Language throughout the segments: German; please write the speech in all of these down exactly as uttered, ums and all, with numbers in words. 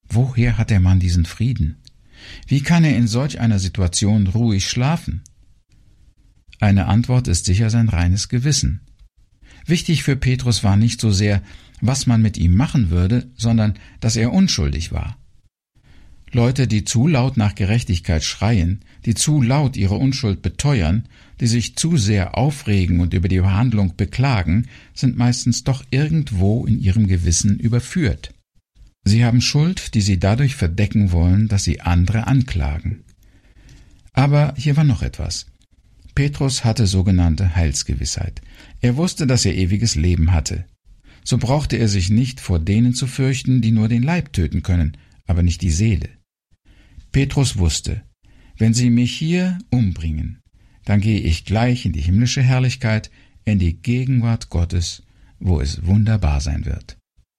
Woher hat der Mann diesen Frieden? Wie kann er in solch einer Situation ruhig schlafen? Eine Antwort ist sicher sein reines Gewissen. Wichtig für Petrus war nicht so sehr, was man mit ihm machen würde, sondern dass er unschuldig war. Leute, die zu laut nach Gerechtigkeit schreien, die zu laut ihre Unschuld beteuern, die sich zu sehr aufregen und über die Behandlung beklagen, sind meistens doch irgendwo in ihrem Gewissen überführt. Sie haben Schuld, die sie dadurch verdecken wollen, dass sie andere anklagen. Aber hier war noch etwas. Petrus hatte sogenannte Heilsgewissheit. Er wusste, dass er ewiges Leben hatte. So brauchte er sich nicht vor denen zu fürchten, die nur den Leib töten können, aber nicht die Seele. Petrus wusste, wenn sie mich hier umbringen, dann gehe ich gleich in die himmlische Herrlichkeit, in die Gegenwart Gottes, wo es wunderbar sein wird.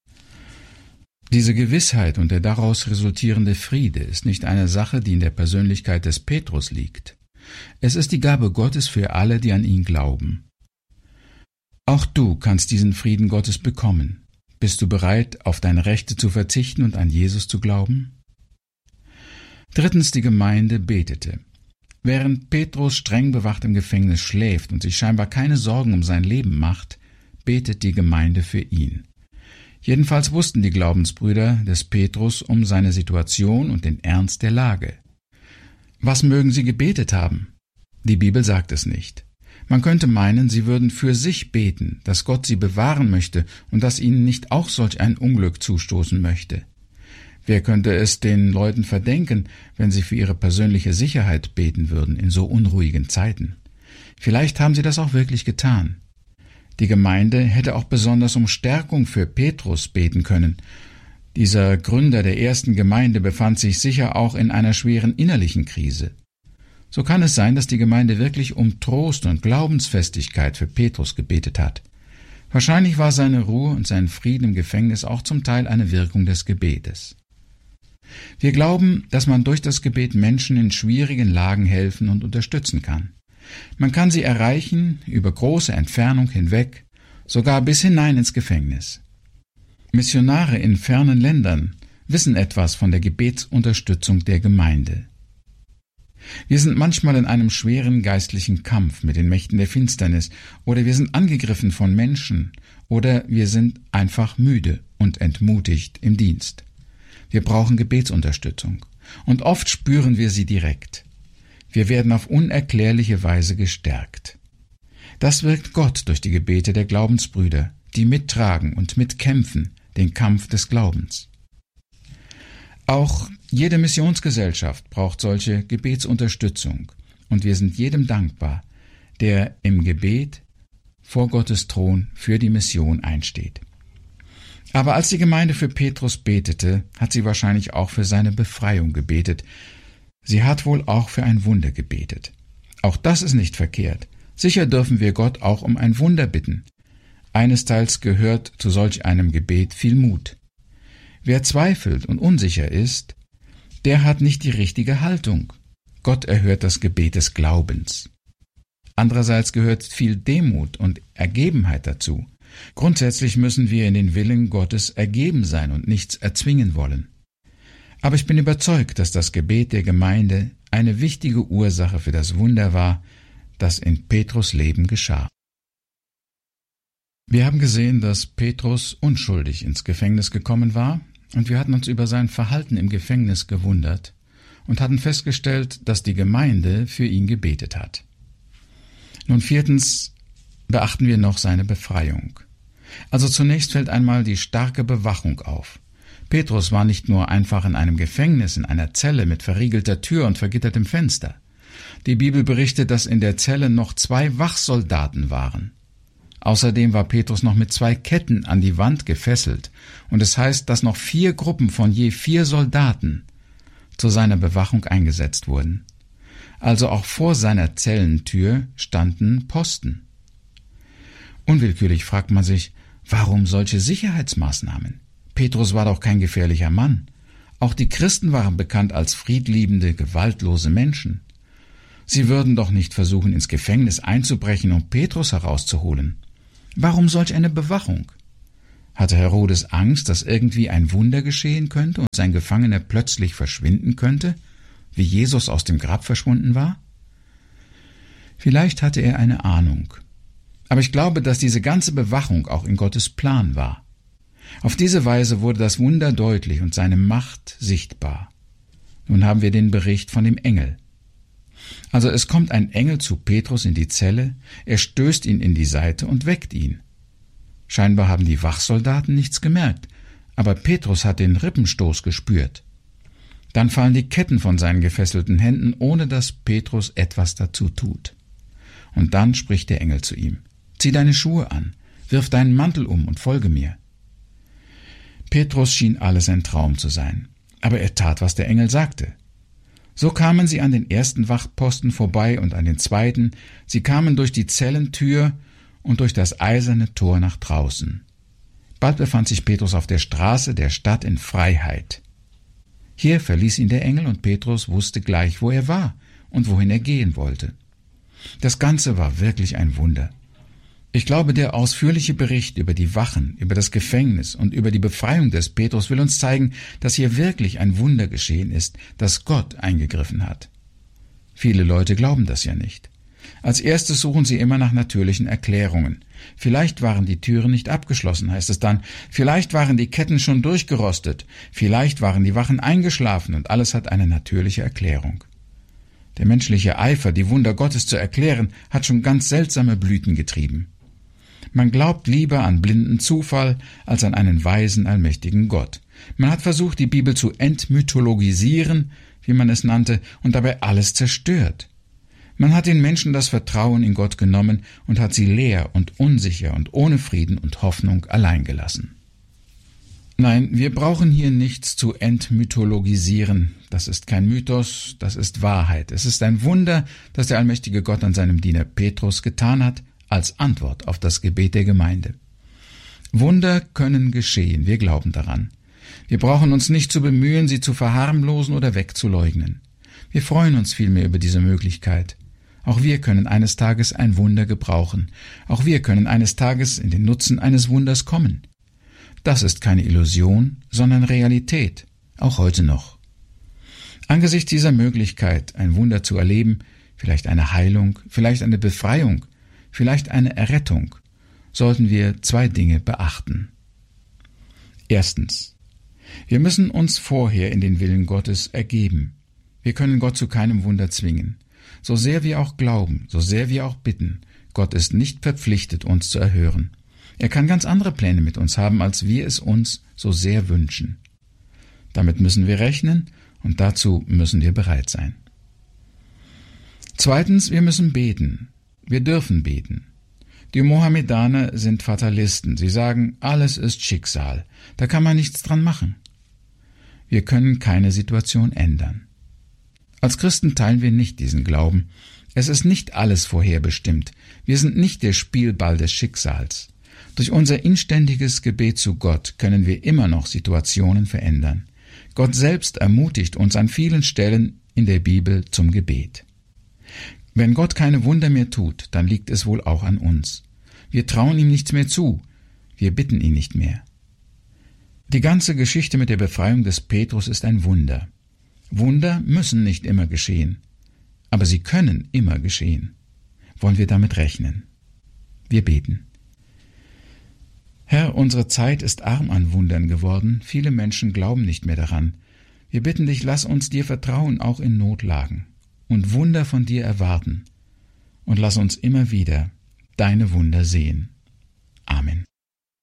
Diese Gewissheit und der daraus resultierende Friede ist nicht eine Sache, die in der Persönlichkeit des Petrus liegt. Es ist die Gabe Gottes für alle, die an ihn glauben. Auch du kannst diesen Frieden Gottes bekommen. Bist du bereit, auf deine Rechte zu verzichten und an Jesus zu glauben? Drittens, die Gemeinde betete. Während Petrus streng bewacht im Gefängnis schläft und sich scheinbar keine Sorgen um sein Leben macht, betet die Gemeinde für ihn. Jedenfalls wussten die Glaubensbrüder des Petrus um seine Situation und den Ernst der Lage. Was mögen sie gebetet haben? Die Bibel sagt es nicht. Man könnte meinen, sie würden für sich beten, dass Gott sie bewahren möchte und dass ihnen nicht auch solch ein Unglück zustoßen möchte. Wer könnte es den Leuten verdenken, wenn sie für ihre persönliche Sicherheit beten würden in so unruhigen Zeiten? Vielleicht haben sie das auch wirklich getan. Die Gemeinde hätte auch besonders um Stärkung für Petrus beten können. Dieser Gründer der ersten Gemeinde befand sich sicher auch in einer schweren innerlichen Krise. So kann es sein, dass die Gemeinde wirklich um Trost und Glaubensfestigkeit für Petrus gebetet hat. Wahrscheinlich war seine Ruhe und sein Frieden im Gefängnis auch zum Teil eine Wirkung des Gebetes. Wir glauben, dass man durch das Gebet Menschen in schwierigen Lagen helfen und unterstützen kann. Man kann sie erreichen, über große Entfernung hinweg, sogar bis hinein ins Gefängnis. Missionare in fernen Ländern wissen etwas von der Gebetsunterstützung der Gemeinde. Wir sind manchmal in einem schweren geistlichen Kampf mit den Mächten der Finsternis, oder wir sind angegriffen von Menschen, oder wir sind einfach müde und entmutigt im Dienst. Wir brauchen Gebetsunterstützung, und oft spüren wir sie direkt. Wir werden auf unerklärliche Weise gestärkt. Das wirkt Gott durch die Gebete der Glaubensbrüder, die mittragen und mitkämpfen den Kampf des Glaubens. Auch jede Missionsgesellschaft braucht solche Gebetsunterstützung, und wir sind jedem dankbar, der im Gebet vor Gottes Thron für die Mission einsteht. Aber als die Gemeinde für Petrus betete, hat sie wahrscheinlich auch für seine Befreiung gebetet. Sie hat wohl auch für ein Wunder gebetet. Auch das ist nicht verkehrt. Sicher dürfen wir Gott auch um ein Wunder bitten. Einesteils gehört zu solch einem Gebet viel Mut. Wer zweifelt und unsicher ist, der hat nicht die richtige Haltung. Gott erhört das Gebet des Glaubens. Andererseits gehört viel Demut und Ergebenheit dazu. Grundsätzlich müssen wir in den Willen Gottes ergeben sein und nichts erzwingen wollen. Aber ich bin überzeugt, dass das Gebet der Gemeinde eine wichtige Ursache für das Wunder war, das in Petrus' Leben geschah. Wir haben gesehen, dass Petrus unschuldig ins Gefängnis gekommen war, und wir hatten uns über sein Verhalten im Gefängnis gewundert und hatten festgestellt, dass die Gemeinde für ihn gebetet hat. Nun viertens beachten wir noch seine Befreiung. Also zunächst fällt einmal die starke Bewachung auf. Petrus war nicht nur einfach in einem Gefängnis, in einer Zelle mit verriegelter Tür und vergittertem Fenster. Die Bibel berichtet, dass in der Zelle noch zwei Wachsoldaten waren. Außerdem war Petrus noch mit zwei Ketten an die Wand gefesselt, und es heißt, dass noch vier Gruppen von je vier Soldaten zu seiner Bewachung eingesetzt wurden. Also auch vor seiner Zellentür standen Posten. Unwillkürlich fragt man sich, warum solche Sicherheitsmaßnahmen? Petrus war doch kein gefährlicher Mann. Auch die Christen waren bekannt als friedliebende, gewaltlose Menschen. Sie würden doch nicht versuchen, ins Gefängnis einzubrechen, um Petrus herauszuholen. Warum solch eine Bewachung? Hatte Herodes Angst, dass irgendwie ein Wunder geschehen könnte und sein Gefangener plötzlich verschwinden könnte, wie Jesus aus dem Grab verschwunden war? Vielleicht hatte er eine Ahnung. Aber ich glaube, dass diese ganze Bewachung auch in Gottes Plan war. Auf diese Weise wurde das Wunder deutlich und seine Macht sichtbar. Nun haben wir den Bericht von dem Engel. Also es kommt ein Engel zu Petrus in die Zelle, er stößt ihn in die Seite und weckt ihn. Scheinbar haben die Wachsoldaten nichts gemerkt, aber Petrus hat den Rippenstoß gespürt. Dann fallen die Ketten von seinen gefesselten Händen, ohne dass Petrus etwas dazu tut. Und dann spricht der Engel zu ihm: Zieh deine Schuhe an, wirf deinen Mantel um und folge mir. Petrus schien alles ein Traum zu sein, aber er tat, was der Engel sagte. So kamen sie an den ersten Wachposten vorbei und an den zweiten, sie kamen durch die Zellentür und durch das eiserne Tor nach draußen. Bald befand sich Petrus auf der Straße der Stadt in Freiheit. Hier verließ ihn der Engel und Petrus wusste gleich, wo er war und wohin er gehen wollte. Das Ganze war wirklich ein Wunder. Ich glaube, der ausführliche Bericht über die Wachen, über das Gefängnis und über die Befreiung des Petrus will uns zeigen, dass hier wirklich ein Wunder geschehen ist, dass Gott eingegriffen hat. Viele Leute glauben das ja nicht. Als erstes suchen sie immer nach natürlichen Erklärungen. Vielleicht waren die Türen nicht abgeschlossen, heißt es dann. Vielleicht waren die Ketten schon durchgerostet. Vielleicht waren die Wachen eingeschlafen und alles hat eine natürliche Erklärung. Der menschliche Eifer, die Wunder Gottes zu erklären, hat schon ganz seltsame Blüten getrieben. Man glaubt lieber an blinden Zufall als an einen weisen, allmächtigen Gott. Man hat versucht, die Bibel zu entmythologisieren, wie man es nannte, und dabei alles zerstört. Man hat den Menschen das Vertrauen in Gott genommen und hat sie leer und unsicher und ohne Frieden und Hoffnung allein gelassen. Nein, wir brauchen hier nichts zu entmythologisieren. Das ist kein Mythos, das ist Wahrheit. Es ist ein Wunder, das der allmächtige Gott an seinem Diener Petrus getan hat, als Antwort auf das Gebet der Gemeinde. Wunder können geschehen, wir glauben daran. Wir brauchen uns nicht zu bemühen, sie zu verharmlosen oder wegzuleugnen. Wir freuen uns vielmehr über diese Möglichkeit. Auch wir können eines Tages ein Wunder gebrauchen. Auch wir können eines Tages in den Nutzen eines Wunders kommen. Das ist keine Illusion, sondern Realität, auch heute noch. Angesichts dieser Möglichkeit, ein Wunder zu erleben, vielleicht eine Heilung, vielleicht eine Befreiung, vielleicht eine Errettung, sollten wir zwei Dinge beachten. Erstens: Wir müssen uns vorher in den Willen Gottes ergeben. Wir können Gott zu keinem Wunder zwingen. So sehr wir auch glauben, so sehr wir auch bitten, Gott ist nicht verpflichtet, uns zu erhören. Er kann ganz andere Pläne mit uns haben, als wir es uns so sehr wünschen. Damit müssen wir rechnen und dazu müssen wir bereit sein. Zweitens, wir müssen beten. Wir dürfen beten. Die Mohammedaner sind Fatalisten. Sie sagen, alles ist Schicksal. Da kann man nichts dran machen. Wir können keine Situation ändern. Als Christen teilen wir nicht diesen Glauben. Es ist nicht alles vorherbestimmt. Wir sind nicht der Spielball des Schicksals. Durch unser inständiges Gebet zu Gott können wir immer noch Situationen verändern. Gott selbst ermutigt uns an vielen Stellen in der Bibel zum Gebet. Wenn Gott keine Wunder mehr tut, dann liegt es wohl auch an uns. Wir trauen ihm nichts mehr zu. Wir bitten ihn nicht mehr. Die ganze Geschichte mit der Befreiung des Petrus ist ein Wunder. Wunder müssen nicht immer geschehen, aber sie können immer geschehen. Wollen wir damit rechnen? Wir beten. Herr, unsere Zeit ist arm an Wundern geworden. Viele Menschen glauben nicht mehr daran. Wir bitten dich, lass uns dir vertrauen, auch in Notlagen, und Wunder von dir erwarten. Und lass uns immer wieder deine Wunder sehen. Amen.